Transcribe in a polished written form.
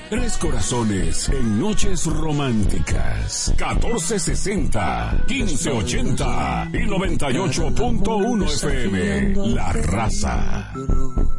Tres corazones en noches románticas. 1460, 1580 y 98.1 FM. La Raza.